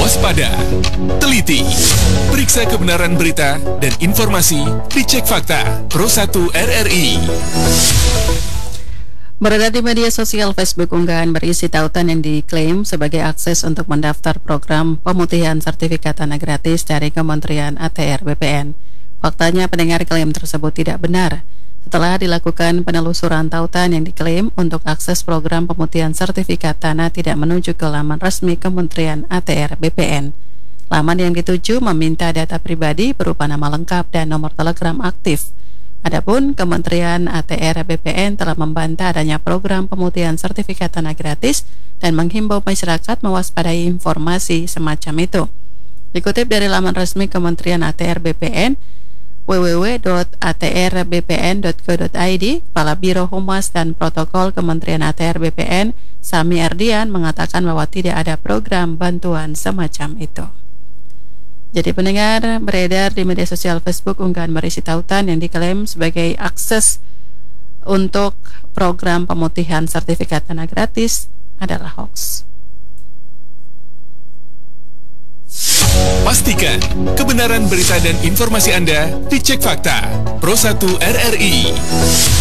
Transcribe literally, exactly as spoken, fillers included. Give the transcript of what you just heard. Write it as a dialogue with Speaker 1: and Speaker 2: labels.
Speaker 1: Waspada, teliti, periksa kebenaran berita dan informasi, dicek fakta. Pro satu R R I.
Speaker 2: Beredar di media sosial Facebook unggahan berisi tautan yang diklaim sebagai akses untuk mendaftar program pemutihan sertifikat tanah gratis dari Kementerian A T R B P N. Faktanya pendengar, klaim tersebut tidak benar. Setelah dilakukan penelusuran, tautan yang diklaim untuk akses program pemutihan sertifikat tanah tidak menuju ke laman resmi Kementerian A T R B P N. Laman yang dituju meminta data pribadi berupa nama lengkap dan nomor telegram aktif. Adapun Kementerian A T R B P N telah membantah adanya program pemutihan sertifikat tanah gratis dan menghimbau masyarakat mewaspadai informasi semacam itu. Dikutip dari laman resmi Kementerian A T R B P N, w w w titik a t r b p n titik go titik i d, Kepala Biro Humas dan Protokol Kementerian A T R B P N, Sami Ardian, mengatakan bahwa tidak ada program bantuan semacam itu. Jadi pendengar, beredar di media sosial Facebook unggahan berisi tautan yang diklaim sebagai akses untuk program pemutihan sertifikat tanah gratis adalah hoax.
Speaker 1: Pastikan kebenaran berita dan informasi Anda dicek fakta. Pro satu R R I.